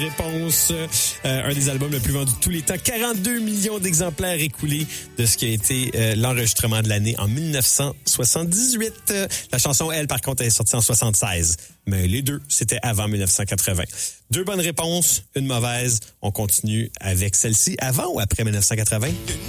Réponse, un des albums le plus vendu de tous les temps, 42 millions d'exemplaires écoulés de ce qui a été l'enregistrement de l'année en 1978. La chanson, elle, par contre, elle est sortie en 76. Mais les deux, c'était avant 1980. 2 bonnes réponses, une mauvaise. On continue avec celle-ci. Avant ou après 1980?